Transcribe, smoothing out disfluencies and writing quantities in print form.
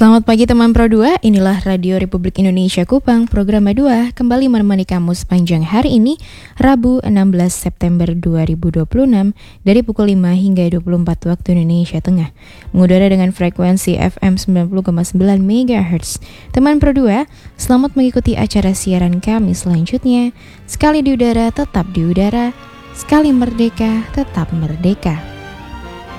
Selamat pagi teman Pro 2, inilah Radio Republik Indonesia Kupang, program A2 kembali menemani kamu sepanjang hari ini, Rabu 16 September 2026, dari pukul 5 hingga 24 waktu Indonesia Tengah, mengudara dengan frekuensi FM 90,9 MHz. Teman Pro 2, selamat mengikuti acara siaran kami selanjutnya. Sekali di udara, tetap di udara. Sekali merdeka, tetap merdeka.